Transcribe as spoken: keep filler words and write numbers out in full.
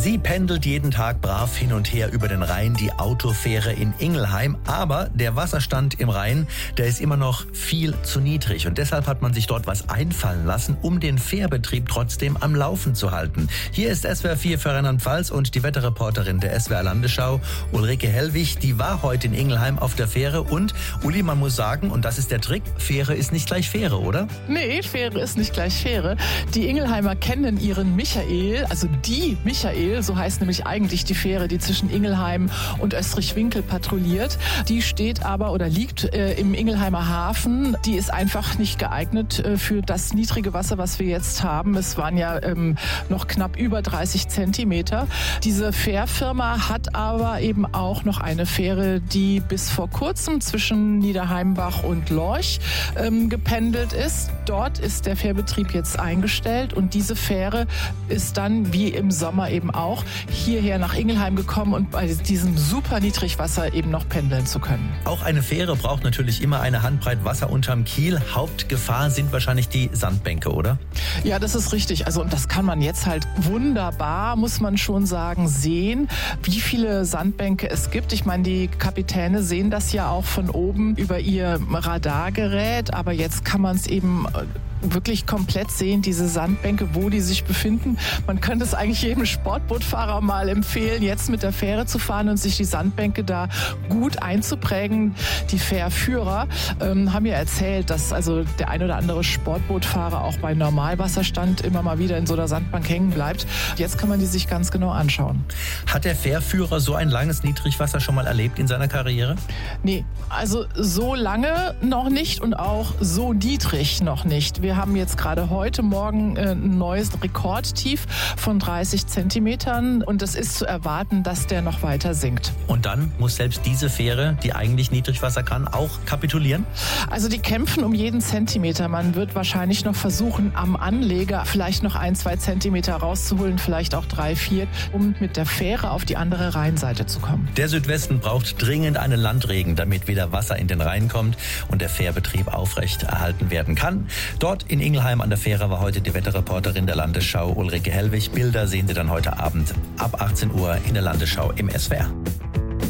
Sie pendelt jeden Tag brav hin und her über den Rhein, die Autofähre in Ingelheim. Aber der Wasserstand im Rhein, der ist immer noch viel zu niedrig. Und deshalb hat man sich dort was einfallen lassen, um den Fährbetrieb trotzdem am Laufen zu halten. Hier ist S W R vier für Rheinland-Pfalz und die Wetterreporterin der S W R Landesschau, Ulrike Hellwig, die war heute in Ingelheim auf der Fähre. Und Uli, man muss sagen, und das ist der Trick, Fähre ist nicht gleich Fähre, oder? Nee, Fähre ist nicht gleich Fähre. Die Ingelheimer kennen ihren Michael, also die Michael, so heißt nämlich eigentlich die Fähre, die zwischen Ingelheim und Österreich-Winkel patrouilliert. Die steht aber oder liegt äh, im Ingelheimer Hafen. Die ist einfach nicht geeignet äh, für das niedrige Wasser, was wir jetzt haben. Es waren ja ähm, noch knapp über dreißig Zentimeter. Diese Fährfirma hat aber eben auch noch eine Fähre, die bis vor kurzem zwischen Niederheimbach und Lorch ähm, gependelt ist. Dort ist der Fährbetrieb jetzt eingestellt und diese Fähre ist dann wie im Sommer eben auch hierher nach Ingelheim gekommen und bei diesem super Niedrigwasser eben noch pendeln zu können. Auch eine Fähre braucht natürlich immer eine Handbreit Wasser unterm Kiel. Hauptgefahr sind wahrscheinlich die Sandbänke, oder? Ja, das ist richtig. Also und das kann man jetzt halt wunderbar, muss man schon sagen, sehen, wie viele Sandbänke es gibt. Ich meine, die Kapitäne sehen das ja auch von oben über ihr Radargerät, aber jetzt kann man es eben wirklich komplett sehen, diese Sandbänke, wo die sich befinden. Man könnte es eigentlich jedem Sportbootfahrer mal empfehlen, jetzt mit der Fähre zu fahren und sich die Sandbänke da gut einzuprägen. Die Fährführer ähm, haben ja erzählt, dass also der ein oder andere Sportbootfahrer auch bei Normalwasserstand immer mal wieder in so einer Sandbank hängen bleibt. Jetzt kann man die sich ganz genau anschauen. Hat der Fährführer so ein langes Niedrigwasser schon mal erlebt in seiner Karriere? Nee, also so lange noch nicht und auch so niedrig noch nicht. Wir haben jetzt gerade heute Morgen ein neues Rekordtief von dreißig Zentimetern und es ist zu erwarten, dass der noch weiter sinkt. Und dann muss selbst diese Fähre, die eigentlich Niedrigwasser kann, auch kapitulieren? Also die kämpfen um jeden Zentimeter. Man wird wahrscheinlich noch versuchen, am Anleger vielleicht noch ein, zwei Zentimeter rauszuholen, vielleicht auch drei, vier, um mit der Fähre auf die andere Rheinseite zu kommen. Der Südwesten braucht dringend einen Landregen, damit wieder Wasser in den Rhein kommt und der Fährbetrieb aufrecht erhalten werden kann. Dort in Ingelheim an der Fähre war heute die Wetterreporterin der Landesschau Ulrike Hellwig. Bilder sehen Sie dann heute Abend ab achtzehn Uhr in der Landesschau im S W R.